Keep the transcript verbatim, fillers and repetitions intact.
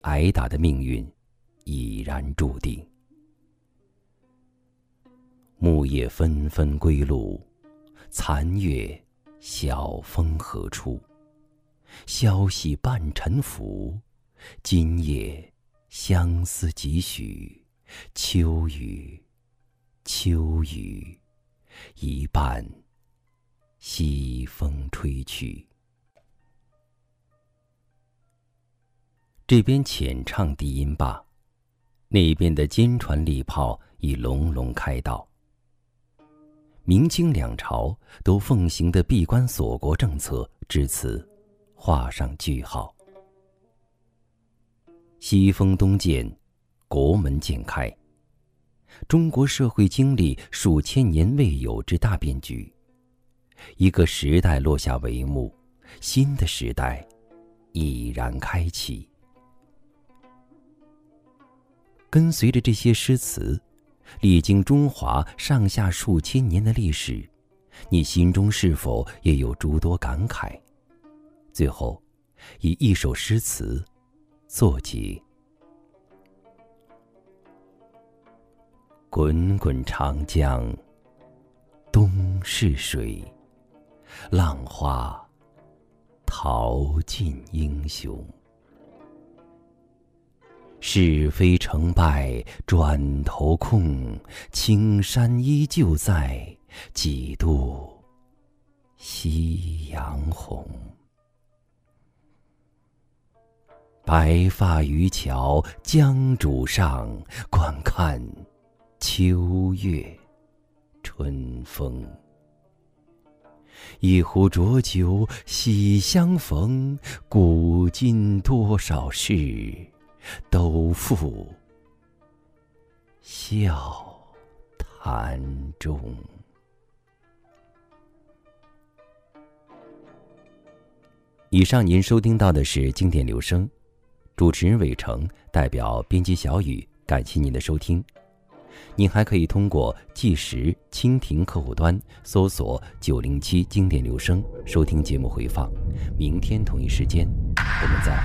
挨打的命运已然注定。木叶纷纷归路，残月晓风何处？消息半沉浮，今夜相思几许？秋雨，秋雨，一半西风吹去。这边浅唱低音罢，那边的坚船利炮已隆隆开道。明清两朝都奉行的闭关锁国政策至此画上句号。西风东渐，国门渐开，中国社会经历数千年未有之大变局，一个时代落下帷幕，新的时代已然开启。跟随着这些诗词，历经中华上下数千年的历史，你心中是否也有诸多感慨？最后，以一首诗词作结。滚滚长江东逝水，浪花淘尽英雄。是非成败转头空，青山依旧在，几度夕阳红。白发渔樵江渚上，观看秋月春风。一壶浊酒喜相逢，古今多少事，都付笑谈中。以上您收听到的是经典留声，主持人伟成，代表编辑小雨，感谢您的收听。您还可以通过计时蜻蜓客户端搜索九零七经典留声收听节目回放。明天同一时间，我们再